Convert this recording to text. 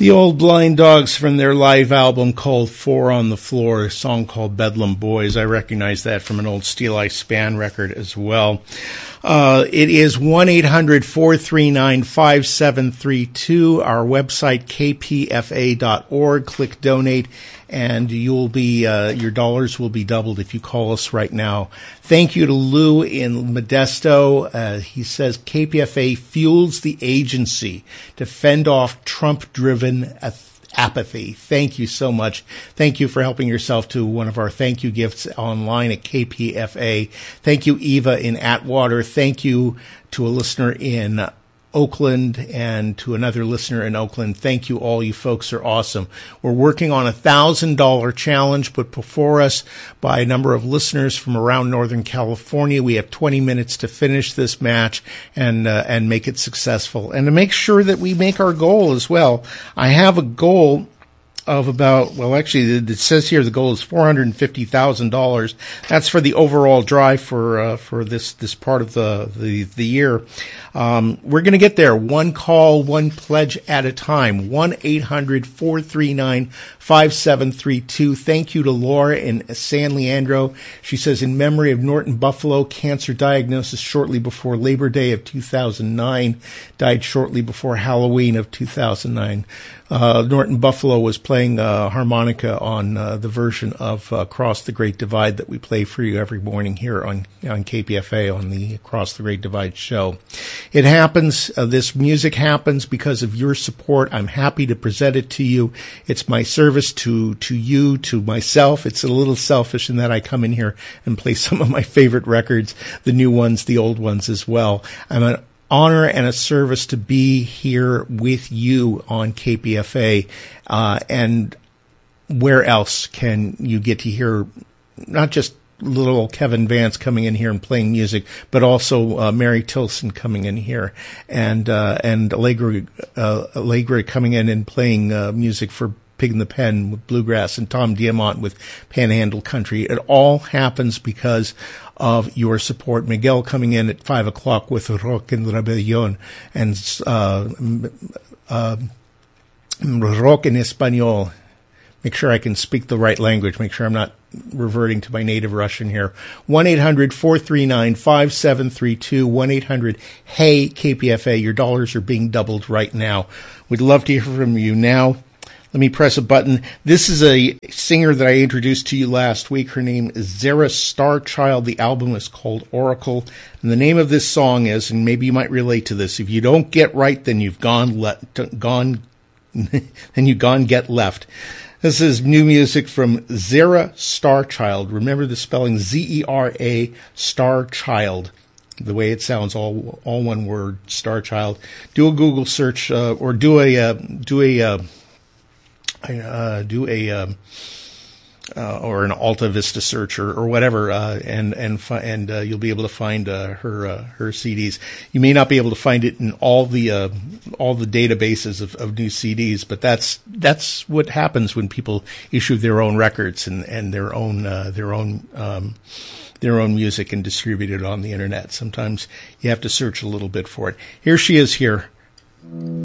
The Old Blind Dogs from their live album called Four on the Floor, a song called Bedlam Boys. I recognize that from an old Steel Eye Span record as well. It is 1-800-439-5732, our website, kpfa.org. Click donate, and you'll be, your dollars will be doubled if you call us right now. Thank you to Lou in Modesto. He says KPFA fuels the agency to fend off Trump-driven apathy. Thank you so much. Thank you for helping yourself to one of our thank you gifts online at KPFA. Thank you, Eva in Atwater. Thank you to a listener in Oakland and to another listener in Oakland. Thank you all. You folks are awesome. We're working on a $1,000 challenge put before us by a number of listeners from around Northern California. We have 20 minutes to finish this match and make it successful, and to make sure that we make our goal as well. I have a goal of about, well, actually, it says here the goal is $450,000. That's for the overall drive for this part of the year. We're going to get there one call, one pledge at a time. 1-800-439-5732. Thank you to Laura in San Leandro. She says, in memory of Norton Buffalo, cancer diagnosis shortly before Labor Day of 2009, died shortly before Halloween of 2009. Norton Buffalo was playing harmonica on the version of Across the Great Divide that we play for you every morning here on KPFA on the Across the Great Divide show. It happens, this music happens because of your support. I'm happy to present it to you. It's my service to you, to myself. It's a little selfish in that I come in here and play some of my favorite records, the new ones, the old ones as well. I'm an honor and a service to be here with you on KPFA. And where else can you get to hear not just little old Kevin Vance coming in here and playing music, but also Mary Tilson coming in here, and Allegra coming in and playing music for Pig in the Pen with bluegrass, and Tom Diamant with Panhandle Country. It all happens because of your support. Miguel coming in at 5 o'clock with Rock en Rebellion and Rock en Español. Make sure I can speak the right language. Make sure I'm not reverting to my native Russian here. 1-800-439-5732. 1-800-HEY-KPFA. Your dollars are being doubled right now. We'd love to hear from you now. Let me press a button. This is a singer that I introduced to you last week. Her name is Zara Starchild. The album is called Oracle. And the name of this song is, and maybe you might relate to this, if you don't get right, then you've gone get left. This is new music from Zara Starchild. Remember the spelling, Z-E-R-A, Starchild. The way it sounds, all one word, Starchild. Do a Google search, or do or an Alta Vista search or whatever, and you'll be able to find her CDs. You may not be able to find it in all the databases of new CDs, but that's what happens when people issue their own records and their own music and distribute it on the internet. Sometimes you have to search a little bit for it. Here she is here.